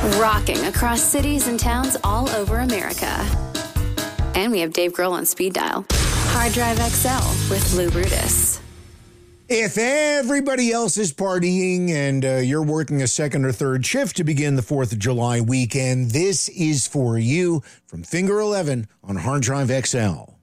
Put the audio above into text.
Rocking across cities and towns all over America. And we have Dave Grohl on speed dial. Hard Drive XL with Lou Brutus. If everybody else is partying and you're working a second or third shift to begin the 4th of July weekend, this is for you from Finger 11 on Hard Drive XL.